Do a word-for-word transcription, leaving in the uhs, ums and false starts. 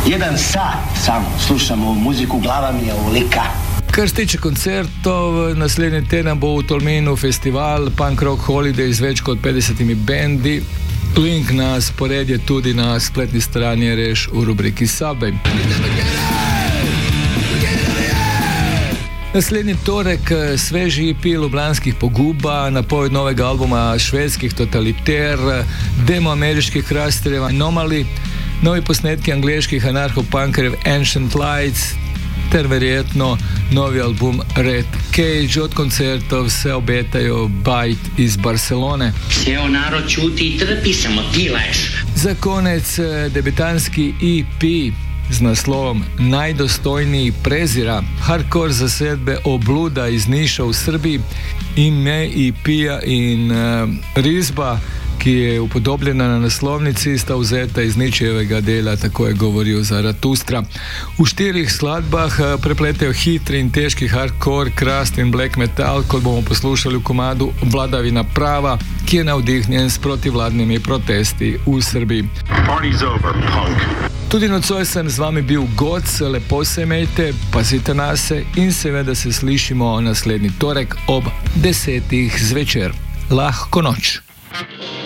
Jedan sat samo slušam ovu muziku, glava mi je ulika. Kar se tiče koncertov, naslednji teden bo v Tolminu festival Punk Rock Holiday z več kot petdesetimi bendi. Link na spored je tudi na spletni strani Reš v rubriki Subway. Naslednji torek sveži E P ljubljanskih Poguba, napoved novega albuma švedskih Totaliter, demo ameriških Rasterjev Anomaly, novi posnetki angleških anarcho-punkerjev Ancient Lights ter verjetno novi album Red Cage. Od koncertov se obetajo Bite iz Barcelone. Ceo narod čuti i trpi, samo ti leš. Za konec debitanski E P z naslovom Najdostojniji prezira, hardcore zasedbe Obluda iz Niša v Srbiji, ime E P-ja in uh, risba, ki je upodobljena na naslovnici, sta vzeta iz Ničevega dela, tako je govoril Zaratustra. V štirih skladbah prepletajo hitri in težki hardcore, crust in black metal, kot bomo poslušali v komadu Vladavina prava, ki je navdihnjen s protivladnimi protesti v Srbiji. Party's over, punk. Tudi nocoj sem z vami bil Goc, lepo se imejte, pazite nase in seveda se slišimo naslednji torek ob desetih zvečer. Lahko noč.